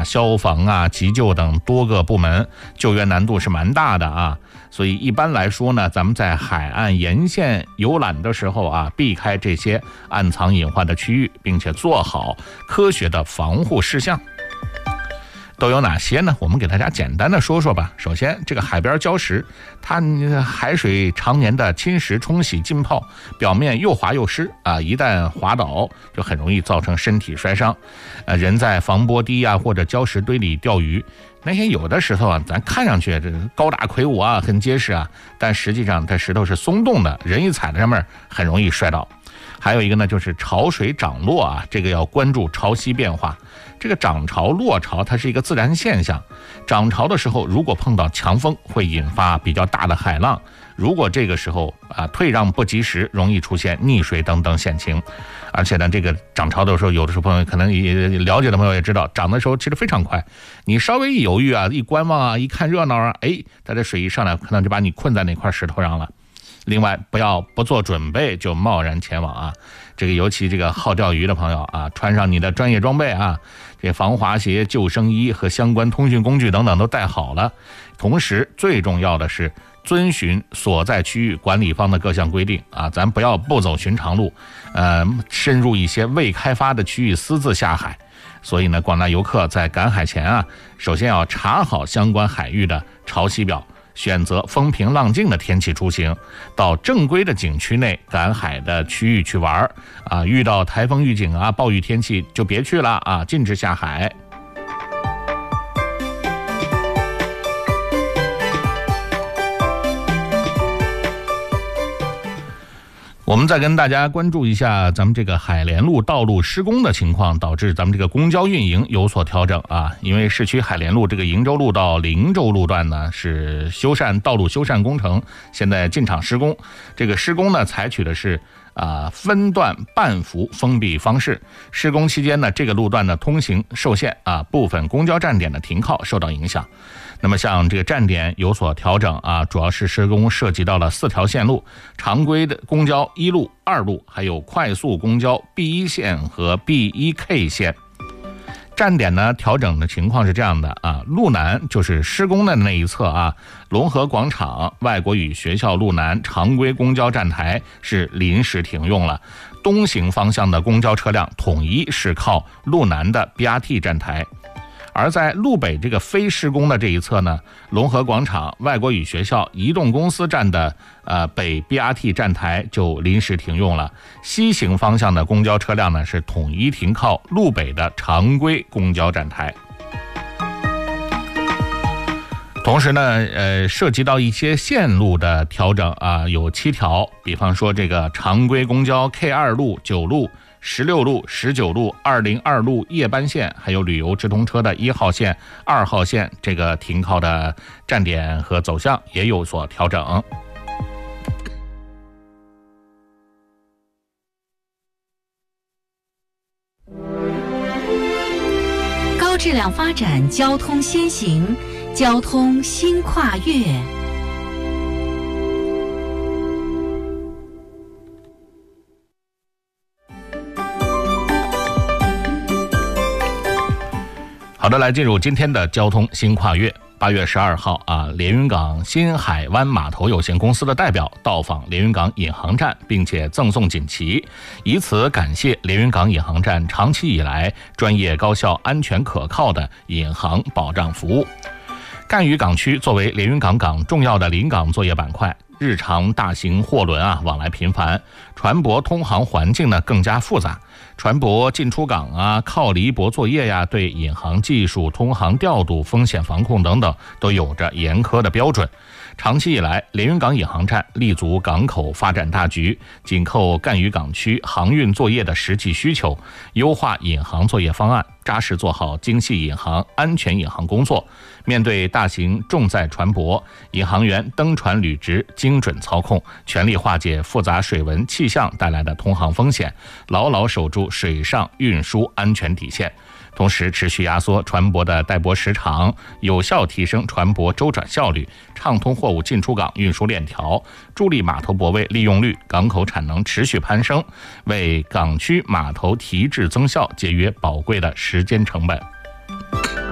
啊、消防啊、急救等多个部门，救援难度是蛮大的啊。所以一般来说呢，咱们在海岸沿线游览的时候啊，避开这些暗藏隐患的区域，并且做好科学的防护事项。都有哪些呢？我们给大家简单的说说吧。首先，这个海边礁石，它海水常年的侵蚀、冲洗、浸泡，表面又滑又湿啊，一旦滑倒，就很容易造成身体摔伤。人在防波堤啊或者礁石堆里钓鱼，那些有的石头啊，咱看上去这高大魁梧啊，很结实啊，但实际上这石头是松动的，人一踩在上面很容易摔倒。还有一个呢，就是潮水涨落啊，这个要关注潮汐变化。这个涨潮落潮它是一个自然现象，涨潮的时候如果碰到强风，会引发比较大的海浪，如果这个时候退让不及时，容易出现溺水等等险情。而且呢，这个涨潮的时候，有的时候朋友可能也了解的朋友也知道，涨的时候其实非常快，你稍微一犹豫啊，一观望啊，一看热闹啊，它这水一上来，可能就把你困在那块石头上了。另外，不要不做准备就贸然前往啊！这个尤其这个好钓鱼的朋友啊，穿上你的专业装备啊，这防滑鞋、救生衣和相关通讯工具等等都带好了。同时，最重要的是遵循所在区域管理方的各项规定啊，咱不要不走寻常路，深入一些未开发的区域私自下海。所以呢，广大游客在赶海前啊，首先要查好相关海域的潮汐表。选择风平浪静的天气出行，到正规的景区内赶海的区域去玩啊，遇到台风预警啊、暴雨天气就别去了啊，禁止下海。我们再跟大家关注一下咱们这个海联路道路施工的情况，导致咱们这个公交运营有所调整啊。因为市区海联路这个鄞州路到灵州路段呢是道路修缮工程，现在进场施工。这个施工呢采取的是分段半幅封闭方式。施工期间呢，这个路段的通行受限啊，部分公交站点的停靠受到影响。那么像这个站点有所调整啊，主要是施工涉及到了4条线路，常规的公交1路、2路，还有快速公交 B1 线和 B1K 线。站点呢调整的情况是这样的啊，路南就是施工的那一侧啊，龙河广场外国语学校路南常规公交站台是临时停用了，东行方向的公交车辆统一是靠路南的 BRT 站台。而在路北这个非施工的这一侧呢，龙河广场外国语学校移动公司站的北 BRT 站台就临时停用了，西行方向的公交车辆呢是统一停靠路北的常规公交站台。同时呢，涉及到一些线路的调整啊，有7条，比方说这个常规公交 K2 路、9路、16路、19路、202路夜班线，还有旅游直通车的1号线、2号线，这个停靠的站点和走向也有所调整。 高质量发展交通先行，交通新跨越。 好的，来进入今天的交通新跨越。8月12号啊，连云港新海湾码头有限公司的代表到访连云港引航站，并且赠送锦旗，以此感谢连云港引航站长期以来专业、高效、安全、可靠的引航保障服务。赣榆港区作为连云港港重要的临港作业板块，日常大型货轮往来频繁，船舶通航环境呢更加复杂。船舶进出港靠离泊作业对引航技术、通航调度、风险防控等等都有着严苛的标准。长期以来，连云港引航站立足港口发展大局，紧扣赣榆港区航运作业的实际需求，优化引航作业方案，扎实做好精细引航、安全引航工作。面对大型重载船舶，引航员登船履职，精准操控，全力化解复杂水文气象带来的通航风险，牢牢守住水上运输安全底线。同时持续压缩船舶的待泊时长，有效提升船舶周转效率，畅通货物进出港运输链条，助力码头泊位利用率、港口产能持续攀升，为港区码头提质增效节约宝贵的时间成本。